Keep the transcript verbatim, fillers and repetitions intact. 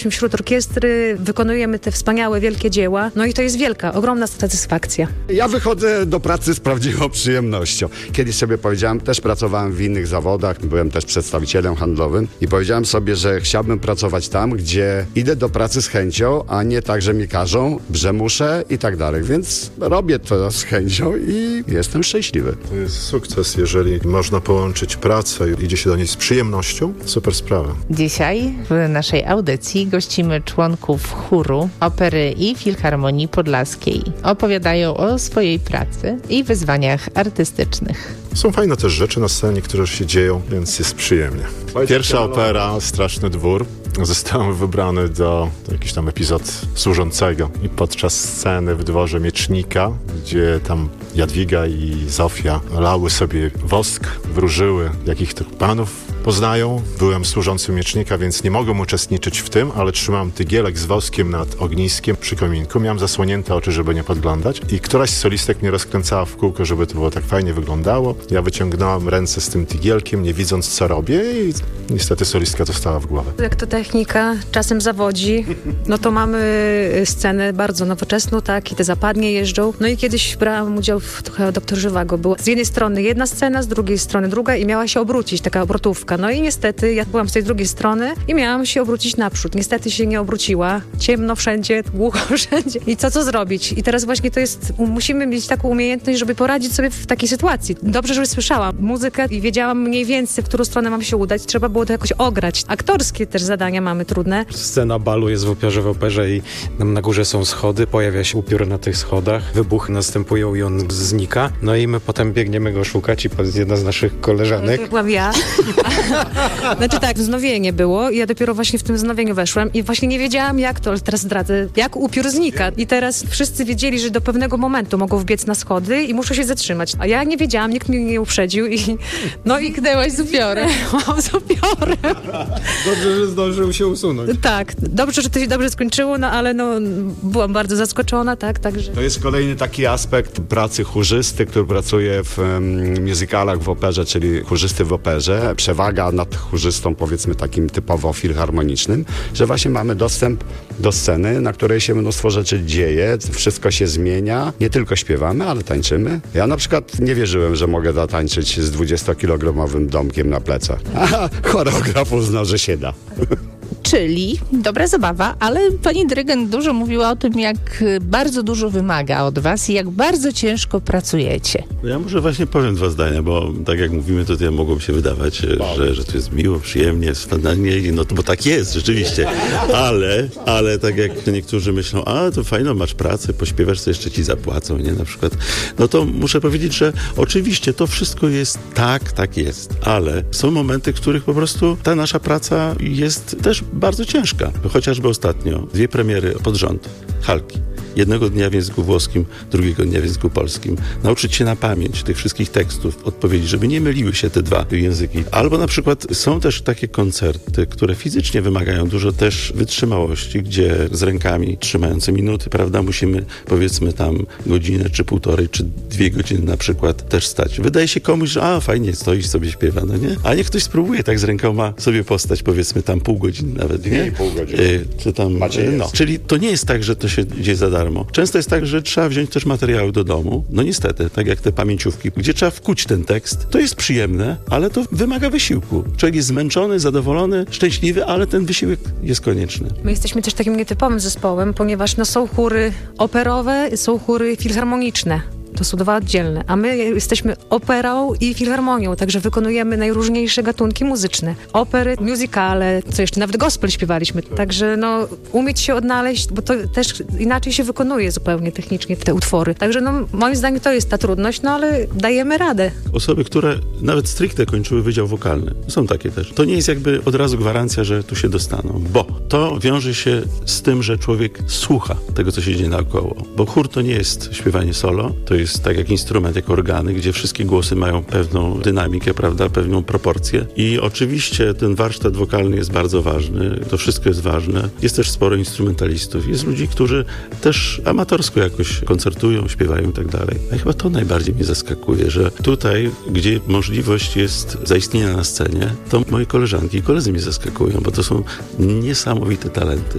Wśród orkiestry wykonujemy te wspaniałe, wielkie dzieła, no i to jest wielka, ogromna satysfakcja. Ja wychodzę do pracy z prawdziwą przyjemnością. Kiedyś sobie powiedziałem, też pracowałem w innych zawodach, byłem też przedstawicielem handlowym i powiedziałem sobie, że chciałbym pracować tam, gdzie idę do pracy z chęcią, a nie tak, że mi każą, że muszę i tak dalej. Więc robię to z chęcią i jestem szczęśliwy. To jest sukces, jeżeli można połączyć pracę i idzie się do niej z przyjemnością. Super sprawa. Dzisiaj w naszej audycji gościmy członków chóru, opery i Filharmonii Podlaskiej. Opowiadają o swojej pracy i wyzwaniach artystycznych. Są fajne też rzeczy na scenie, które się dzieją, więc jest przyjemnie. Pierwsza opera, Straszny Dwór. Zostałem wybrany do, do jakiś tam epizod służącego i podczas sceny w dworze Miecznika, gdzie tam Jadwiga i Zofia lały sobie wosk, wróżyły, jakich tych panów poznają. Byłem służącym Miecznika, więc nie mogłem uczestniczyć w tym, ale trzymałem tygielek z woskiem nad ogniskiem przy kominku. Miałem zasłonięte oczy, żeby nie podglądać i któraś z solistek mnie rozkręcała w kółko, żeby to było tak fajnie wyglądało. Ja wyciągnąłem ręce z tym tygielkiem, nie widząc co robię i niestety solistka dostała w głowę. Jak to technika czasem zawodzi, no to mamy scenę bardzo nowoczesną, tak, i te zapadnie jeżdżą. No i kiedyś brałam udział w trochę Doktor Żywago. Była z jednej strony jedna scena, z drugiej strony druga i miała się obrócić, taka obrotówka. No i niestety ja byłam z tej drugiej strony i miałam się obrócić naprzód. Niestety się nie obróciła. Ciemno wszędzie, głucho wszędzie. I co, co zrobić? I teraz właśnie to jest, musimy mieć taką umiejętność, żeby poradzić sobie w takiej sytuacji. Dobrze, że słyszałam muzykę i wiedziałam mniej więcej, w którą stronę mam się udać. Trzeba było to jakoś ograć. Aktorskie też zadania mamy trudne. Scena balu jest w operze w operze i tam na górze są schody, pojawia się upiór na tych schodach, wybuchy następują i on znika. No i my potem biegniemy go szukać i to jest jedna z naszych koleżanek. To byłam ja. Znaczy tak, wznowienie było i ja dopiero właśnie w tym wznowieniu weszłam i właśnie nie wiedziałam jak to, ale teraz zdradzę, jak upiór znika. I teraz wszyscy wiedzieli, że do pewnego momentu mogą wbiec na schody i muszą się zatrzymać. A ja nie wiedziałam, nikt mnie nie uprzedził i no i Knęłaś z upiorem. Mam z upiorem. Dobrze, że zdążył się usunąć. Tak, dobrze, że to się dobrze skończyło, no ale no byłam bardzo zaskoczona, tak, także. To jest kolejny taki aspekt pracy chórzysty, który pracuje w um, musicalach w operze, czyli chórzysty w operze. Przewaga nad chórzystą, powiedzmy takim typowo filharmonicznym, że właśnie mamy dostęp do sceny, na której się mnóstwo rzeczy dzieje, wszystko się zmienia, nie tylko śpiewamy, ale tańczymy. Ja na przykład nie wierzyłem, że mogę zatańczyć z dwudziestokilogramowym domkiem na plecach. A choreograf uznał, że się da. Czyli dobra zabawa, ale pani dyrygent dużo mówiła o tym, jak bardzo dużo wymaga od was i jak bardzo ciężko pracujecie. Ja może właśnie powiem dwa zdania, bo tak jak mówimy, to ja mogło się wydawać, że, że to jest miło, przyjemnie, jest fantastycznie, no to bo tak jest rzeczywiście, ale, ale tak jak niektórzy myślą, a to fajno, masz pracę, pośpiewasz, to jeszcze ci zapłacą, nie, na przykład, no to muszę powiedzieć, że oczywiście to wszystko jest tak, tak jest, ale są momenty, w których po prostu ta nasza praca jest też bardzo ciężka. Chociażby ostatnio dwie premiery pod rząd Halki. Jednego dnia w języku włoskim, drugiego dnia w języku polskim. Nauczyć się na pamięć tych wszystkich tekstów, odpowiedzi, żeby nie myliły się te dwa języki. Albo na przykład są też takie koncerty, które fizycznie wymagają dużo też wytrzymałości, gdzie z rękami trzymający minuty, prawda, musimy powiedzmy tam godzinę, czy półtorej, czy dwie godziny na przykład też stać. Wydaje się komuś, że a, fajnie, stoi sobie śpiewa, no nie? A niech ktoś spróbuje tak z rękoma sobie postać, powiedzmy tam pół godziny nawet, nie? Nie, pół godziny. Y, czy tam, Macie y, no. Czyli to nie jest tak, że to się dzieje za darmo. Często jest tak, że trzeba wziąć też materiały do domu. No niestety, tak jak te pamięciówki, gdzie trzeba wkuć ten tekst. To jest przyjemne, ale to wymaga wysiłku. Człowiek jest zmęczony, zadowolony, szczęśliwy, ale ten wysiłek jest konieczny. My jesteśmy też takim nietypowym zespołem, ponieważ no, są chóry operowe, są chóry filharmoniczne. To są dwa oddzielne, a my jesteśmy operą i filharmonią, także wykonujemy najróżniejsze gatunki muzyczne. Opery, musicale, co jeszcze, nawet gospel śpiewaliśmy. Także no, umieć się odnaleźć, bo to też inaczej się wykonuje zupełnie technicznie te utwory. Także no, moim zdaniem to jest ta trudność, no ale dajemy radę. Osoby, które nawet stricte kończyły wydział wokalny, są takie też. To nie jest jakby od razu gwarancja, że tu się dostaną, bo to wiąże się z tym, że człowiek słucha tego, co się dzieje naokoło. Bo chór to nie jest śpiewanie solo, to jest jest tak jak instrument, jak organy, gdzie wszystkie głosy mają pewną dynamikę, prawda, pewną proporcję. I oczywiście ten warsztat wokalny jest bardzo ważny, to wszystko jest ważne. Jest też sporo instrumentalistów, jest ludzi, którzy też amatorsko jakoś koncertują, śpiewają i tak dalej. A chyba to najbardziej mnie zaskakuje, że tutaj, gdzie możliwość jest zaistnienia na scenie, to moje koleżanki i koledzy mnie zaskakują, bo to są niesamowite talenty.